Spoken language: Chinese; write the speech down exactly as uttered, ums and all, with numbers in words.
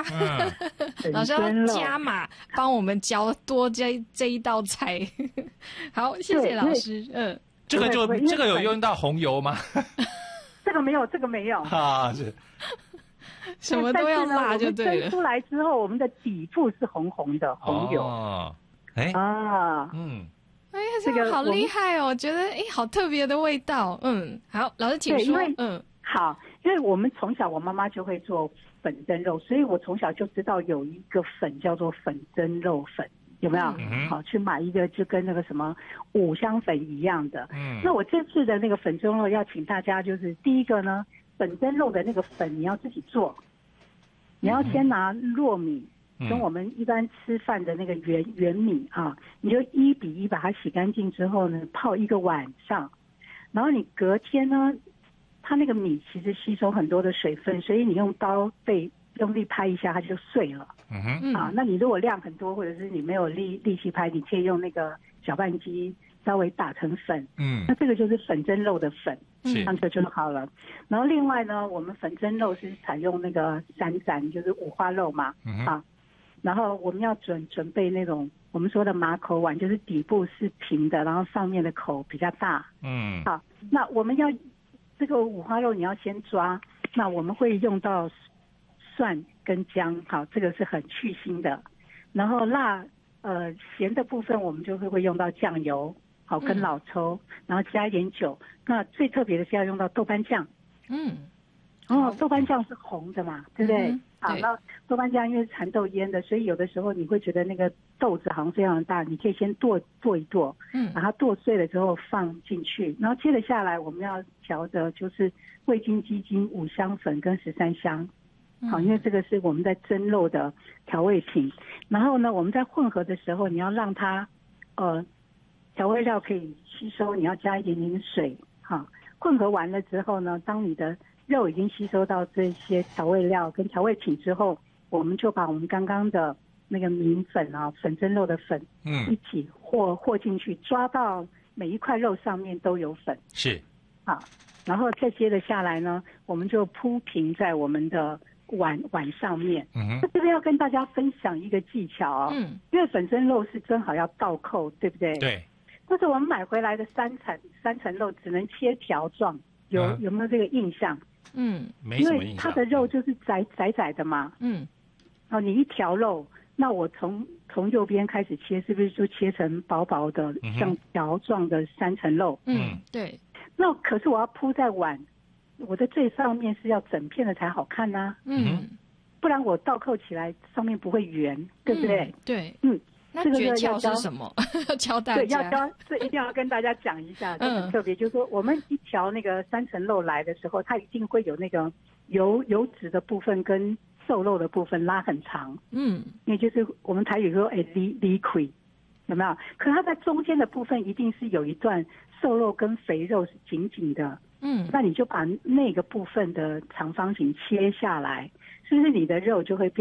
老师要加码帮我们教多这这一道菜。好，谢谢老师。嗯， 这个就这个有用到红油吗？ 这个没有，这个没有啊，是什么都要辣就对了。 蒸出来之后，我们的底部是红红的红油。 哦，哎啊， 嗯， 哎呀，这个好厉害哦！我觉得哎，好特别的味道。嗯，好，老师请说。嗯， 好，因为我们从小我妈妈就会做粉蒸肉，所以我从小就知道有一个粉叫做粉蒸肉粉。有没有？嗯、好，去买一个就跟那个什么五香粉一样的。嗯，那我这次的那个粉蒸肉要请大家，就是第一个呢，粉蒸肉的那个粉你要自己做，你要先拿糯米，嗯、跟我们一般吃饭的那个圆圆米啊，你就一比一把它洗干净之后呢，泡一个晚上，然后你隔天呢，它那个米其实吸收很多的水分，所以你用刀背用力拍一下，它就碎了。嗯哼，啊，那你如果量很多，或者是你没有力力气拍，你可以用那个搅拌机稍微打成粉。嗯，那这个就是粉蒸肉的粉，这样就就好了。然后另外呢，我们粉蒸肉是采用那个散斩，就是五花肉嘛，嗯、啊，然后我们要准准备那种我们说的马口碗，就是底部是平的，然后上面的口比较大。嗯，好，那我们要这个五花肉你要先抓，那我们会用到蒜跟姜，好，这个是很去腥的。然后辣，呃，咸的部分我们就会会用到酱油，好，跟老抽，嗯、然后加一点酒。那最特别的是要用到豆瓣酱。嗯，哦，豆瓣酱是红的嘛，对不对？嗯、好，那豆瓣酱因为是蚕豆腌的，所以有的时候你会觉得那个豆子好像非常的大，你可以先剁剁一剁，嗯，把它剁碎了之后放进去，然后接着下来我们要调的就是味精、鸡精、五香粉跟十三香。好，因为这个是我们在蒸肉的调味品。然后呢，我们在混合的时候，你要让它，呃，调味料可以吸收，你要加一点点水。好，混合完了之后呢，当你的肉已经吸收到这些调味料跟调味品之后，我们就把我们刚刚的那个米粉啊，粉蒸肉的粉，嗯，一起和和进去，抓到每一块肉上面都有粉。 是。 好，然后再接着下来呢，我们就铺平在我们的碗碗上面。嗯，这边要跟大家分享一个技巧哦。嗯，因为粉蒸肉是蒸好要倒扣，对不对？ 对。 但是我们买回来的三层三层肉只能切条状，有、嗯、有没有这个印象？ 嗯，没什么印象。 因为它的肉就是窄窄窄的嘛。嗯。哦，你一条肉，那我从从右边开始切，是不是就切成薄薄的、嗯、像条状的三层肉？ 嗯，对。 那可是我要铺在碗。我的最上面是要整片的才好看呐、啊，嗯，不然我倒扣起来上面不会圆，对不对？ 嗯、对， 嗯， 那诀窍是什么？要教大家， 对，要教，这一定要跟大家讲一下，这很特别，就是说我们一条那个三层肉来的时候，它一定会有那个油油脂的部分跟瘦肉的部分拉很长，嗯，因为就是我们台语说哎离离亏，有没有？可是它在中间的部分一定是有一段瘦肉跟肥肉是紧紧的。嗯，那你就把那个部分的长方形切下来，是不是你的肉就会变